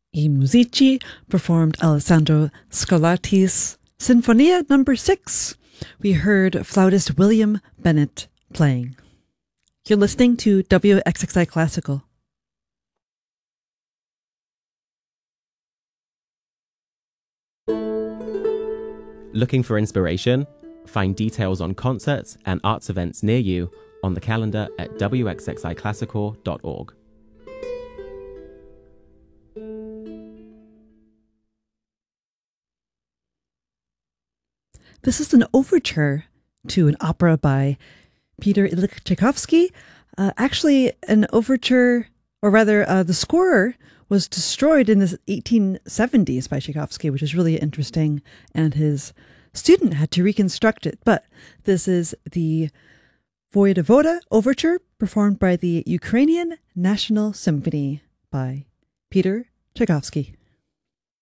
I Musici performed Alessandro Scarlatti's Sinfonia No. 6. We heard flautist William Bennett playing. You're listening to WXXI Classical. Looking for inspiration? Find details on concerts and arts events near you on the calendar at wxxiclassical.org. This is an overture to an opera by Peter Ilyich Tchaikovsky. Actually, an overture, or rather, the score was destroyed in the 1870s by Tchaikovsky, which is really interesting, and his student had to reconstruct it. But this is the Voyevoda Overture, performed by the Ukrainian National Symphony by Peter Tchaikovsky.